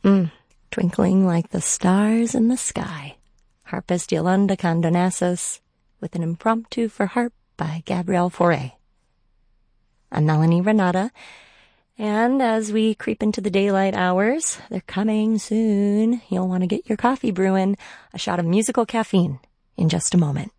Twinkling like the stars in the sky. Harpist Yolanda Condonassus with an impromptu for harp by Gabrielle Fauré. I'm Melanie Renata, and as we creep into the daylight hours, they're coming soon. You'll want to get your coffee brewing. A shot of musical caffeine in just a moment.